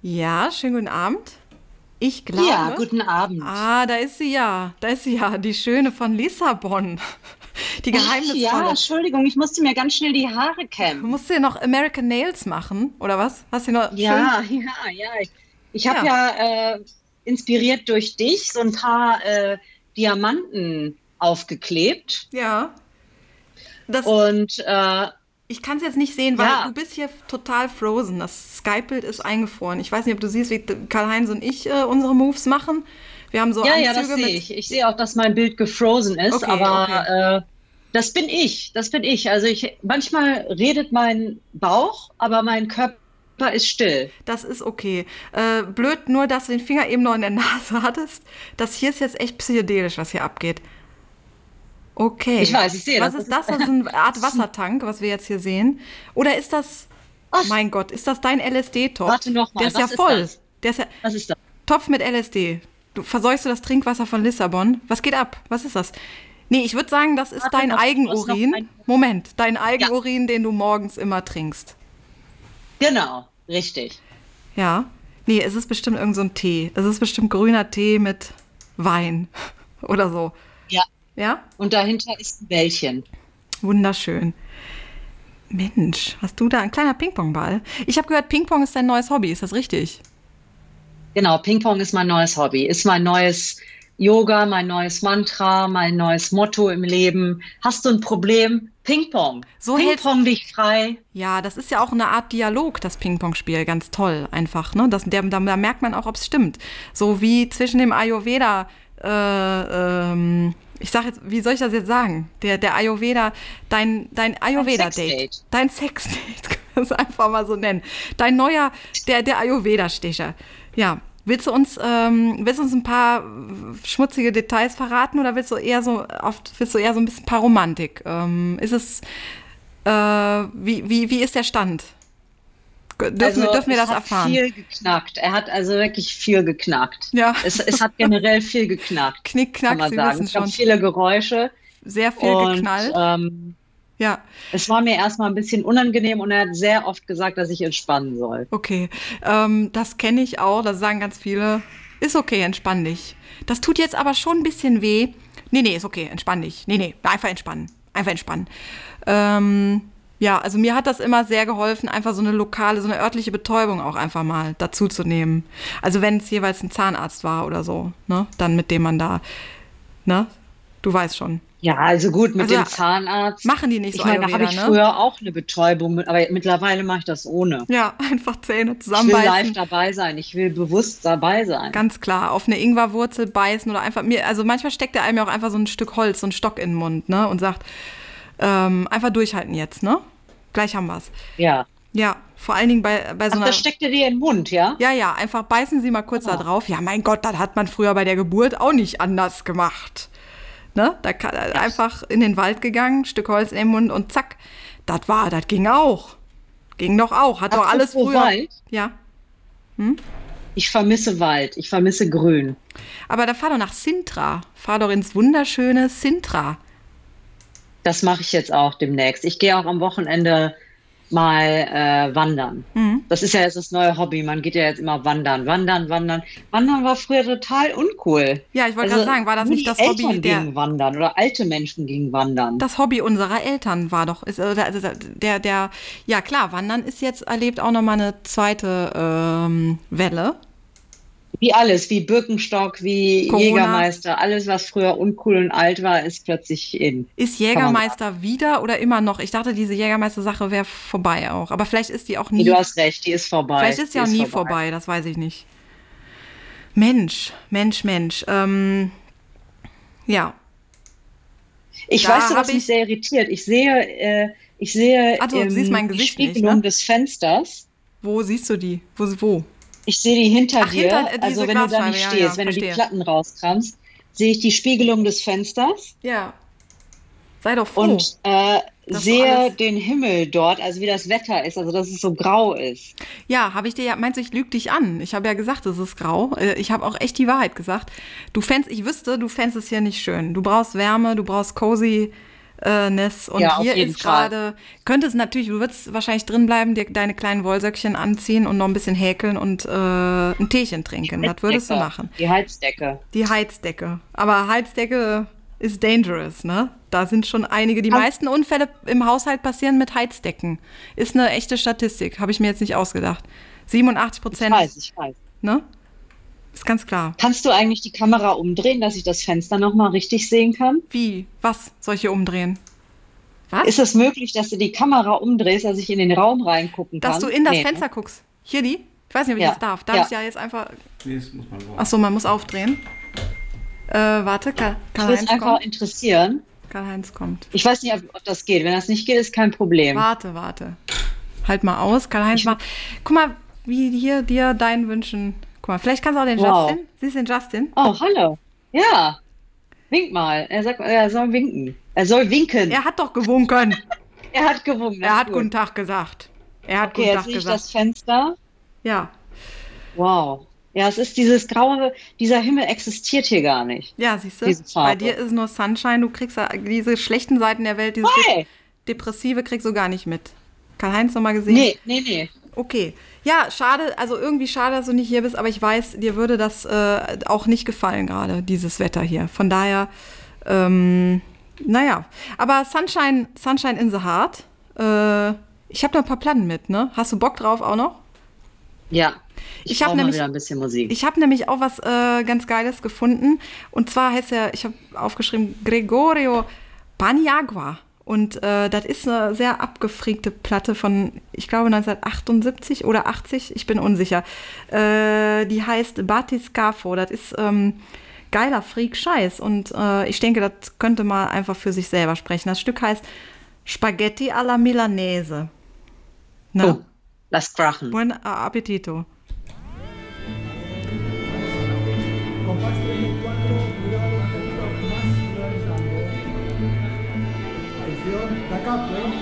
Ja, schönen guten Abend. Ich Ja, glaube. guten Abend. Da ist sie ja. Da ist sie ja, die Schöne von Lissabon. Die Ach ja, geheimnisvolle. Entschuldigung, ich musste mir ganz schnell die Haare kämmen. Musst du ja noch American Nails machen, oder was? Hast du noch schön? Ja, ja, ja. Ich habe Ja, ja inspiriert durch dich so ein paar Diamanten aufgeklebt. ja. Das, Und ich kann es jetzt nicht sehen, weil du ja, bist hier total frozen. Das Skype-Bild ist eingefroren. Ich weiß nicht, ob du siehst, wie Karl-Heinz und ich unsere Moves machen. Wir haben so ja, das Anzüge sehe mit. ich. Ich sehe auch, dass mein Bild gefrozen ist, Okay, okay. aber das bin ich. Das bin ich. Also manchmal redet mein Bauch, aber mein Körper ist still. Das ist okay. Blöd nur, dass du den Finger eben noch in der Nase hattest. Das hier ist jetzt echt psychedelisch, was hier abgeht. Ich Okay. weiß, ich sehe Was das. Das ist ist, das? Das ist eine Art Wassertank, was wir jetzt hier sehen. Oder ist das, ach, mein Gott, ist das dein LSD-Topf? warte noch Der mal, ist ja was ist voll. das? Der ist ja Was ist das? Topf mit LSD. Du verseuchst du das Trinkwasser von Lissabon? Was geht ab? Was ist das? Nee, ich würde sagen, das ist Warte dein noch, ich muss noch Eigenurin. ein. Moment, dein Ja, Eigenurin, den du morgens immer trinkst. genau, richtig. Ja. Nee, es ist bestimmt irgend so ein Tee. Es ist bestimmt grüner Tee mit Wein oder so. Ja. Ja? Und dahinter ist ein Bällchen. Wunderschön. Mensch, hast du da ein kleiner Ping-Pong-Ball? Ich habe gehört, Ping-Pong ist dein neues Hobby. Ist das richtig? Genau, Ping-Pong ist mein neues Hobby, ist mein neues Yoga, mein neues Mantra, mein neues Motto im Leben. Hast du ein Problem? Ping-Pong. So hältst. Ping-Pong dich frei. Ja, das ist ja auch eine Art Dialog, das Ping-Pong-Spiel. Ganz toll, einfach. Ne? Da merkt man auch, ob es stimmt. So wie zwischen dem Ayurveda. Ich sag jetzt, wie soll ich das jetzt sagen? Der Ayurveda, dein Ein Ayurveda-Date, Sexdate. dein Sex-Date, kann man es einfach mal so nennen. Dein neuer, der Ayurveda-Stecher. Ja, willst du uns ein paar schmutzige Details verraten oder willst du eher so ein bisschen paar Romantik? Wie ist der Stand? Also Dürfen wir es das hat erfahren? viel geknackt. Er hat also wirklich viel geknackt. Ja, Es hat generell viel geknackt, Knick, kann Knack, man Sie sagen. wissen Es gab schon. viele Geräusche Sehr viel und geknallt. Ja, es war mir erstmal ein bisschen unangenehm und er hat sehr oft gesagt, dass ich entspannen soll. okay. Das kenne ich auch, das sagen ganz viele. Ist okay, entspann dich. Das tut jetzt aber schon ein bisschen weh. Nee, ist okay, entspann dich. Nee, einfach entspannen. Einfach entspannen. Ja, also mir hat das immer sehr geholfen, einfach so eine lokale, so eine örtliche Betäubung auch einfach mal dazu zu nehmen. Also wenn es jeweils ein Zahnarzt war oder so, ne, dann mit dem man da, ne, du weißt schon. Ja, also gut, mit Also dem Zahnarzt. machen die nicht so Ich meine, da habe Ayurveda, ich ne? früher auch eine Betäubung, aber mittlerweile mache ich das ohne. Ja, einfach Zähne Ich will live zusammenbeißen. dabei sein. Ich will bewusst dabei sein. Ganz klar, auf eine Ingwerwurzel beißen oder einfach mir, also manchmal steckt der einem ja auch einfach so ein Stück Holz, so ein Stock in den Mund, ne? Und sagt, einfach durchhalten jetzt, ne? Gleich haben wir's. Ja. Ja, vor allen Dingen bei so Ach, das einer. steckt dir in den Mund, ja? Ja, einfach beißen Sie mal kurz da Ah, drauf. Ja, mein Gott, das hat man früher bei der Geburt auch nicht anders gemacht. Ne? echt. Einfach in den Wald gegangen, Stück Holz in den Mund und zack, das ging auch. Ging doch auch. Hat doch alles Apropos früher. Wald. Ja. Ich vermisse Wald. Ich vermisse Grün. Aber da fahr doch nach Sintra. Fahr doch ins wunderschöne Sintra. Das mache ich jetzt auch demnächst. Ich gehe auch am Wochenende mal wandern. Das ist ja jetzt das neue Hobby. Man geht ja jetzt immer wandern, wandern, wandern. Wandern war früher total uncool. Ja, ich wollte gerade Also sagen, war das nur nicht die das Hobby Eltern gingen wandern oder alte Menschen gingen wandern. das Hobby unserer Eltern war doch, ja klar, Wandern ist jetzt, erlebt auch nochmal eine zweite Welle. Wie alles, wie Birkenstock, wie Corona. Jägermeister, alles, was früher uncool und alt war, ist plötzlich in, Ist kann man sagen. Jägermeister wieder oder immer noch? Ich dachte, diese Jägermeister-Sache wäre vorbei auch. Aber vielleicht ist die auch Nee, du nie, hast recht, die ist vielleicht vorbei. ist Die die auch ist nie vorbei. vorbei, das weiß ich nicht. Mensch. Ja, Ich weiß, da was habe mich ich, sehr irritiert. Ich sehe also du siehst mein die Gesicht nicht, Spiegelung ne? des Fensters. Wo siehst du die? Wo? Ich sehe die hinter Ach, hinter dir. diese Also wenn du da Glasscheibe, nicht ja, stehst, wenn du die verstehe. Platten rauskramst, sehe ich die Spiegelung des Fensters Ja, sei doch froh, und dass du alles. sehe den Himmel dort, also wie das Wetter ist, also dass es so grau ist. Ja, habe ich dir ja, meinst du, ich lüge dich an? Ich habe ja gesagt, es ist grau. Ich habe auch echt die Wahrheit gesagt. Ich wüsste, du fändest es hier nicht schön. Du brauchst Wärme, du brauchst cozy Ness. Und Ja, auf hier jeden ist gerade, könnte es natürlich, du würdest wahrscheinlich drin bleiben, dir deine kleinen Wollsöckchen anziehen und noch ein bisschen häkeln und ein Teechen trinken. Das würdest du machen. Die Heizdecke. Die Heizdecke. Aber Heizdecke ist dangerous, ne? Da sind schon einige. Die meisten Unfälle im Haushalt passieren mit Heizdecken. Ist eine echte Statistik. Habe ich mir jetzt nicht ausgedacht. 87%. Ich weiß. Ne? Ist ganz klar. Kannst du eigentlich die Kamera umdrehen, dass ich das Fenster nochmal richtig sehen kann? Wie? Was soll ich hier umdrehen? Was? Ist es möglich, dass du die Kamera umdrehst, dass ich in den Raum reingucken kann? Dass du in das Nee, Fenster guckst. Hier die? Ich weiß nicht, ob ich Ja. das darf. Darf Ja. ich ja jetzt einfach. Nee, das muss man drauf. Achso, man muss aufdrehen. Warte, Ich würde Karl-Heinz es einfach kommt. interessieren. Karl-Heinz kommt. Ich weiß nicht, ob das geht. Wenn das nicht geht, ist kein Problem. Warte. Halt mal aus. Karl-Heinz macht. Guck mal, wie hier dir deinen Wünschen. Guck mal, vielleicht kannst du auch den Wow. Justin. Siehst du den Justin? Oh, hallo. Ja. Wink mal. Er sagt, er soll winken. Er soll winken. Er hat doch gewunken. Er hat gewunken. Er hat Gut. guten Tag gesagt. Er hat Okay, guten jetzt Tag sehe ich gesagt. das Fenster. Ja. Wow. Ja, es ist dieses graue, dieser Himmel existiert hier gar nicht. Ja, siehst du? Diese Farbe. Bei dir ist nur Sunshine. Du kriegst ja diese schlechten Seiten der Welt, dieses Hey! Depressive kriegst du gar nicht mit. Karl-Heinz noch mal gesehen? Nee. Okay. Ja, schade, also irgendwie schade, dass du nicht hier bist, aber ich weiß, dir würde das auch nicht gefallen gerade, dieses Wetter hier. Von daher, naja. Aber Sunshine in the Heart. Ich habe noch ein paar Platten mit, ne? Hast du Bock drauf auch noch? Ja. Ich Ich hab brauche mal nämlich- wieder ein bisschen Musik. Ich habe nämlich auch was ganz Geiles gefunden. Und zwar heißt er, ich habe aufgeschrieben, Gregorio Paniagua. Und das ist eine sehr abgefriegte Platte von, ich glaube, 1978 oder 80, ich bin unsicher. Die heißt Batiscafo. Das ist geiler Freak-Scheiß. Und ich denke, das könnte mal einfach für sich selber sprechen. Das Stück heißt Spaghetti alla Milanese. Ne? Oh, lass krachen. Buen appetito. Compás 34, cuidado, un poquito más, cuidado de sangre. Atención, da capo,